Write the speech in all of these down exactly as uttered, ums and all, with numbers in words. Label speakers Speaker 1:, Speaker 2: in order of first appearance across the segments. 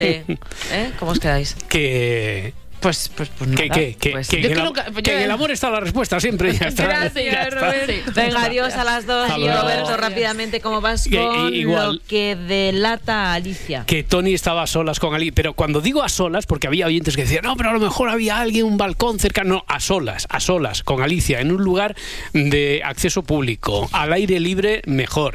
Speaker 1: Eh, ¿eh? ¿Cómo os quedáis?
Speaker 2: Que...
Speaker 1: Pues, pues, pues
Speaker 2: que,
Speaker 1: nada.
Speaker 2: que, que,
Speaker 1: Pues,
Speaker 2: que,
Speaker 1: yo
Speaker 2: que,
Speaker 1: creo
Speaker 2: la,
Speaker 1: que-
Speaker 2: que
Speaker 1: yo-
Speaker 2: en el amor está la respuesta siempre. Ya está,
Speaker 1: Gracias,
Speaker 2: ya está.
Speaker 1: Roberto. Venga, adiós a las dos.
Speaker 2: Hasta
Speaker 1: Y
Speaker 2: luego.
Speaker 1: Roberto, rápidamente, ¿cómo vas
Speaker 2: Que-
Speaker 1: con
Speaker 2: igual.
Speaker 1: lo que delata a Alicia?
Speaker 2: Que Tony estaba a solas con Ali, pero cuando digo a solas, porque había oyentes que decían, no, pero a lo mejor había alguien, un balcón cercano, no, a solas, a solas, con Alicia, en un lugar de acceso público, al aire libre, mejor.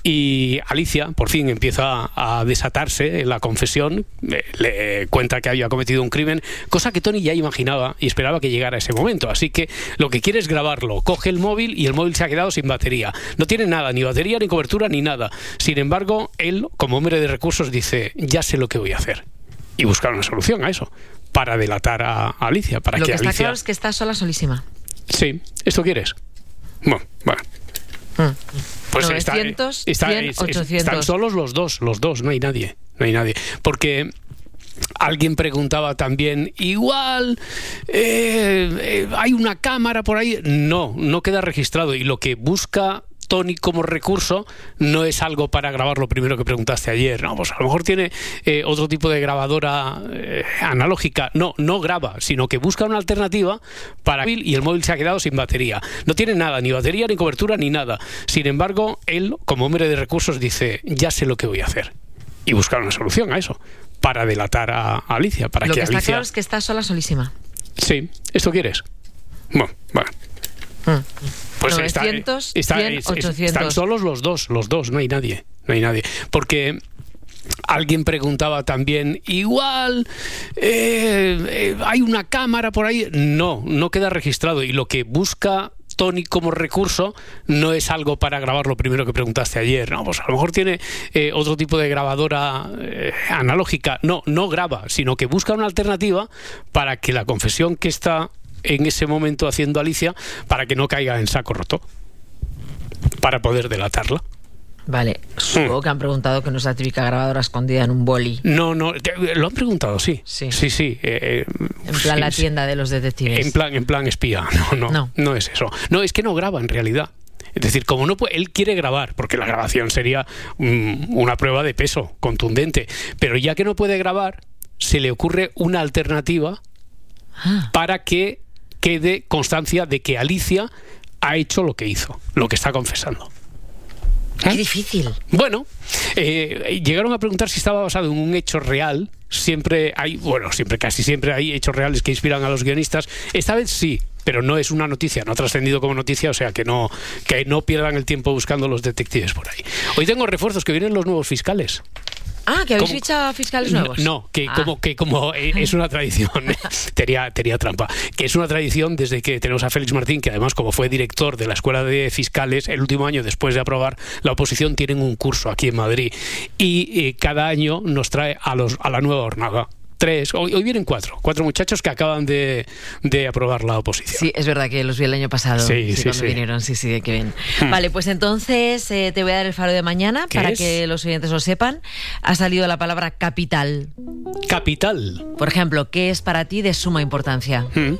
Speaker 2: Y Alicia, por fin, empieza a desatarse en la confesión, eh, le cuenta que había cometido un crimen, cosa que Tony ya imaginaba y esperaba que llegara ese momento, así que lo que quiere es grabarlo, coge el móvil y el móvil se ha quedado sin batería, no tiene nada, ni batería, ni cobertura, ni nada. Sin embargo, él, como hombre de recursos, dice, ya sé lo que voy a hacer, y buscar una solución a eso, para delatar a Alicia, para
Speaker 1: Lo
Speaker 2: que
Speaker 1: que está
Speaker 2: Alicia...
Speaker 1: claro es que está sola, solísima.
Speaker 2: Sí, ¿esto quieres? Bueno, bueno.
Speaker 1: Mm.
Speaker 2: Pues
Speaker 1: novecientos,
Speaker 2: está, está,
Speaker 1: cien,
Speaker 2: es- es-
Speaker 1: ochocientos.
Speaker 2: están solos los dos, los dos, no hay nadie, no hay nadie. Porque alguien preguntaba también, igual eh, eh, hay una cámara por ahí. No, no queda registrado. Y lo que busca Tony como recurso no es algo para grabar lo primero que preguntaste ayer. No, pues a lo mejor tiene eh, otro tipo de grabadora eh, analógica. No, no graba, sino que busca una alternativa para el móvil y el móvil se ha quedado sin batería. No tiene nada, ni batería, ni cobertura, ni nada. Sin embargo, él, como hombre de recursos, dice, ya sé lo que voy a hacer. Y buscar una solución a eso, para delatar a Alicia, para
Speaker 1: Lo
Speaker 2: que
Speaker 1: que está
Speaker 2: Alicia...
Speaker 1: claro es que está sola, solísima.
Speaker 2: Sí, ¿esto quieres? Bueno, bueno.
Speaker 1: Mm.
Speaker 2: Pues
Speaker 1: novecientos,
Speaker 2: está, está-
Speaker 1: cien,
Speaker 2: es- es-
Speaker 1: ochocientos.
Speaker 2: están solos los dos, los dos, no hay nadie, no hay nadie. Porque alguien preguntaba también, igual eh, eh, hay una cámara por ahí. No, no queda registrado. Y lo que busca Tony como recurso no es algo para grabar lo primero que preguntaste ayer. No, pues a lo mejor tiene eh, otro tipo de grabadora eh, analógica. No, no graba, sino que busca una alternativa para que la confesión que está en ese momento haciendo Alicia, para que no caiga en saco roto, para poder delatarla.
Speaker 1: Vale, supongo
Speaker 2: Mm.
Speaker 1: que han preguntado que no es la típica grabadora escondida en un boli.
Speaker 2: No, no, te- lo han preguntado, sí.
Speaker 1: Sí.
Speaker 2: Sí, sí. eh,
Speaker 1: En plan
Speaker 2: sí,
Speaker 1: la
Speaker 2: sí.
Speaker 1: tienda de los detectives.
Speaker 2: En plan, en plan espía. No, no,
Speaker 1: No.
Speaker 2: no, es eso. No, es que no graba en realidad. Es decir, como no puede, él quiere grabar, porque la grabación sería mm, una prueba de peso contundente, pero ya que no puede grabar, se le ocurre una alternativa
Speaker 1: Ah,
Speaker 2: para que quede constancia de que Alicia ha hecho lo que hizo, lo que está confesando.
Speaker 1: qué difícil.
Speaker 2: Bueno, eh, llegaron a preguntar si estaba basado en un hecho real. Siempre hay, bueno, siempre, casi siempre hay hechos reales que inspiran a los guionistas. Esta vez sí, pero no es una noticia, no ha trascendido como noticia, o sea que no, que no pierdan el tiempo buscando los detectives por ahí. Hoy tengo refuerzos, que vienen los nuevos fiscales.
Speaker 1: Ah, que habéis
Speaker 2: ¿Cómo?
Speaker 1: fichado a fiscales nuevos.
Speaker 2: No, no, que
Speaker 1: Ah.
Speaker 2: como que como eh, es una tradición, tenía, tenía trampa, que es una tradición desde que tenemos a Félix Martín, que además como fue director de la Escuela de Fiscales, el último año después de aprobar la oposición tienen un curso aquí en Madrid y eh, cada año nos trae a, los, a la nueva hornada. Tres, hoy, hoy vienen cuatro, cuatro muchachos que acaban de, de aprobar la oposición.
Speaker 1: Sí, es verdad que los vi el año pasado.
Speaker 2: Sí, sí,
Speaker 1: cuando
Speaker 2: sí.
Speaker 1: vinieron, sí, sí, qué bien.
Speaker 2: Hmm.
Speaker 1: Vale, pues entonces eh, te voy a dar el faro de mañana
Speaker 2: ¿Qué
Speaker 1: para
Speaker 2: es?
Speaker 1: que los oyentes lo sepan. Ha salido la palabra capital.
Speaker 2: Capital.
Speaker 1: Por ejemplo, ¿qué es para ti de suma importancia?
Speaker 2: Mm.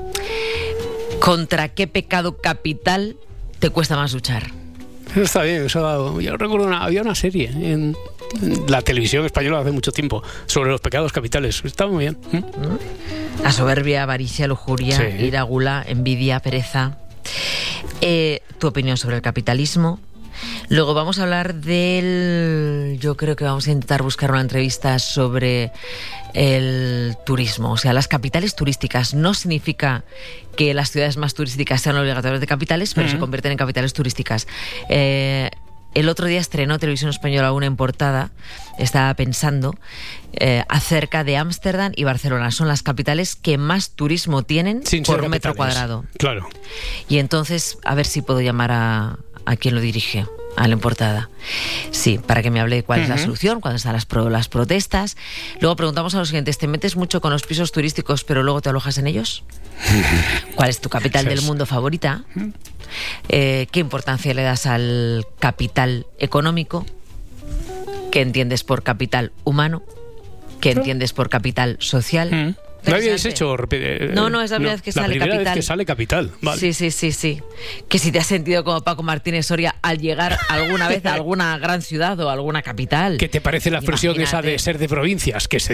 Speaker 1: ¿Contra qué pecado capital te cuesta más luchar?
Speaker 2: Está bien, eso ha dado. Yo recuerdo una, había una serie en la televisión española hace mucho tiempo sobre los pecados capitales. Estaba muy bien. ¿Mm?
Speaker 1: La soberbia, avaricia, lujuria,
Speaker 2: Sí.
Speaker 1: ira, gula, envidia, pereza. Eh, tu opinión sobre el capitalismo. Luego vamos a hablar del... Yo creo que vamos a intentar buscar una entrevista sobre el turismo. O sea, las capitales turísticas. No significa que las ciudades más turísticas sean obligatoriamente capitales, pero
Speaker 2: Mm.
Speaker 1: se convierten en capitales turísticas. Eh, el otro día estrenó Televisión Española una en portada. Estaba pensando eh, acerca de Ámsterdam y Barcelona. Son las capitales que más turismo tienen
Speaker 2: Sin ser
Speaker 1: por metro
Speaker 2: capitales.
Speaker 1: cuadrado.
Speaker 2: Claro.
Speaker 1: Y entonces, a ver si puedo llamar a, a quien lo dirige, a la en portada. Sí, para que me hable de cuál es la
Speaker 2: Ujú.
Speaker 1: solución, cuándo están las, pro- las protestas. Luego preguntamos a los siguientes, ¿te metes mucho con los pisos turísticos pero luego te alojas en ellos? ¿Cuál es tu capital
Speaker 2: Eso
Speaker 1: del
Speaker 2: es.
Speaker 1: mundo favorita? Eh, ¿Qué importancia le das al capital económico? ¿Qué entiendes por capital humano? ¿Qué entiendes por capital social?
Speaker 2: Mm. ¿No habíais
Speaker 1: Interesante.
Speaker 2: hecho? repe- eh,
Speaker 1: No, no, es la primera vez que sale
Speaker 2: La primera
Speaker 1: Capital.
Speaker 2: vez que sale Capital. Vale.
Speaker 1: Sí, sí, sí, sí. Que si te has sentido como Paco Martínez Soria al llegar alguna vez a alguna gran ciudad o alguna capital.
Speaker 2: ¿Qué te parece la expresión esa
Speaker 1: Imagínate.
Speaker 2: de ser de provincias? Que se